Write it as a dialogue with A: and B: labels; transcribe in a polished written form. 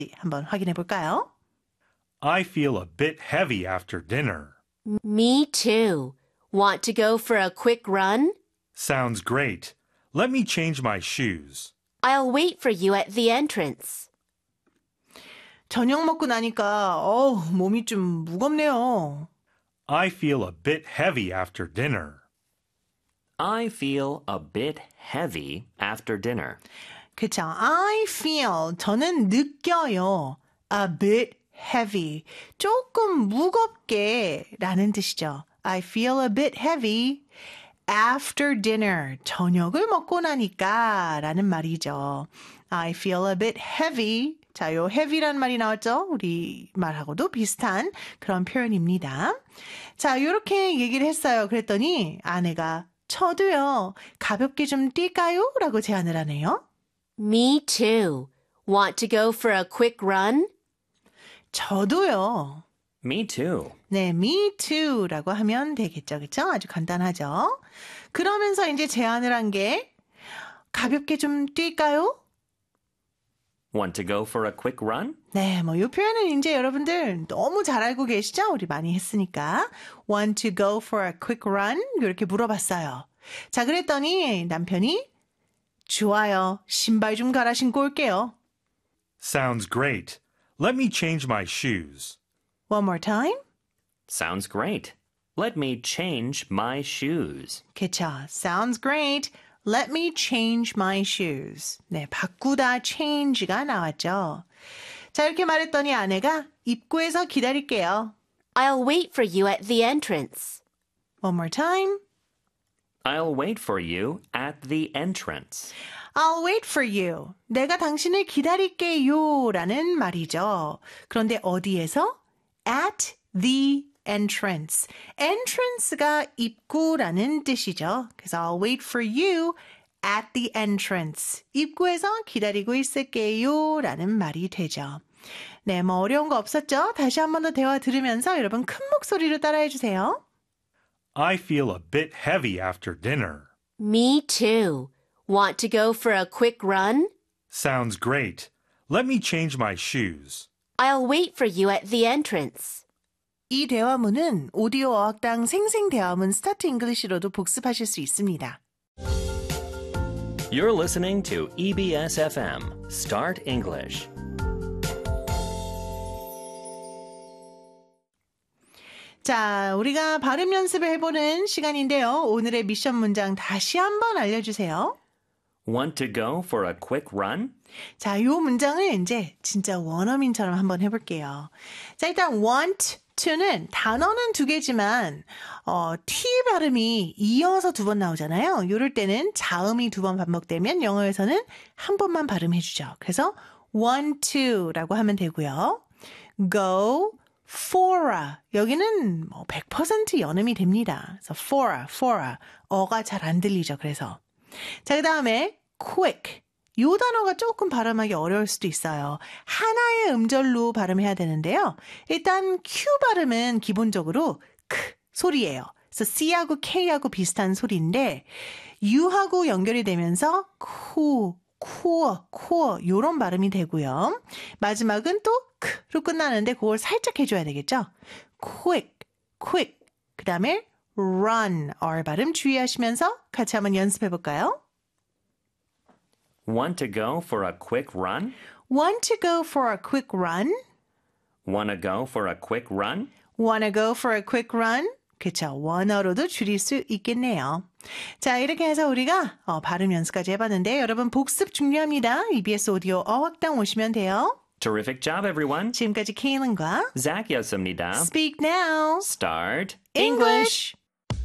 A: 한번 확인해 볼까요?
B: I feel a bit heavy after dinner.
C: Me too. Want to go for a quick run?
B: Sounds great. Let me change my shoes.
C: I'll wait for you at the entrance.
A: 저녁 먹고 나니까 몸이 좀 무겁네요.
B: I feel a bit heavy after dinner.
D: I feel a bit heavy after dinner.
A: 그쵸? I feel, 저는 느껴요. A bit heavy, 조금 무겁게 라는 뜻이죠. I feel a bit heavy after dinner, 저녁을 먹고 나니까 라는 말이죠. I feel a bit heavy. 자, 요 heavy란 말이 나왔죠? 우리 말하고도 비슷한 그런 표현입니다. 자, 요렇게 얘기를 했어요. 그랬더니 아내가 저도요, 가볍게 좀 뛸까요? 라고 제안을 하네요.
C: Me too. Want to go for a quick run?
A: 저도요.
D: Me too.
A: 네, me too 라고 하면 되겠죠. 그쵸? 아주 간단하죠. 그러면서 이제 제안을 한 게 가볍게 좀 뛸까요?
D: Want to go for a quick run?
A: 네, 이 표현은 이제 여러분들 너무 잘 알고 계시죠? 우리 많이 했으니까. Want to go for a quick run? 이렇게 물어봤어요. 자, 그랬더니 남편이 좋아요. 신발 좀 갈아 신고 올게요.
B: Sounds great. Let me change my shoes.
A: One more time.
D: Sounds great. Let me change my shoes.
A: 그쵸. Sounds great. Let me change my shoes. 네, 바꾸다 change가 나왔죠. 자, 이렇게 말했더니 아내가 입구에서 기다릴게요.
C: I'll wait for you at the entrance.
A: One more time.
D: I'll wait for you at the entrance.
A: I'll wait for you. 내가 당신을 기다릴게요 라는 말이죠. 그런데 어디에서? At the entrance. entrance가 입구라는 뜻이죠. 그래서 I'll wait for you at the entrance. 입구에서 기다리고 있을게요 라는 말이 되죠. 네, 어려운 거 없었죠? 다시 한 번 더 대화 들으면서 여러분 큰 목소리로 따라해 주세요.
B: I feel a bit heavy after dinner.
C: Me too. Want to go for a quick run?
B: Sounds great. Let me change my shoes.
C: I'll wait for you at the entrance.
A: 이 대화문은 오디오 어학당 생생대화문 스타트 잉글리시로도 복습하실 수 있습니다.
D: You're listening to EBS FM, Start English.
A: 자, 우리가 발음 연습을 해보는 시간인데요. 오늘의 미션 문장 다시 한번 알려주세요.
D: Want to go for a quick run?
A: 자, 요 문장을 이제 진짜 원어민처럼 한번 해볼게요. 자, 일단 want to는 단어는 두 개지만 T 발음이 이어서 두 번 나오잖아요. 이럴 때는 자음이 두 번 반복되면 영어에서는 한 번만 발음해주죠. 그래서 want to라고 하면 되고요. go for a 여기는 100% 연음이 됩니다. 그래서 for a 어가 잘 안 들리죠. 그래서 자, 그 다음에 quick 이 단어가 조금 발음하기 어려울 수도 있어요. 하나의 음절로 발음해야 되는데요. 일단 Q 발음은 기본적으로 크 소리예요. 그래서 C하고 K하고 비슷한 소리인데 U하고 연결이 되면서 코어 이런 발음이 되고요. 마지막은 또 크로 끝나는데 그걸 살짝 해줘야 되겠죠. quick 그 다음에 run R 발음 주의하시면서 같이 한번 연습해 볼까요?
D: Want to go for a quick run?
A: Want to go for a quick run?
D: Wanna go for a quick run?
A: Wanna go for a quick run? 그쵸. 원어로도 줄일 수 있겠네요. 자, 이렇게 해서 우리가 발음 연습까지 해봤는데 여러분 복습 중요합니다. EBS 오디오 어학당 오시면 돼요.
D: Terrific job, everyone.
A: 지금까지 케일린과
D: Zach이었습니다.
A: Speak Now.
D: Start
A: English.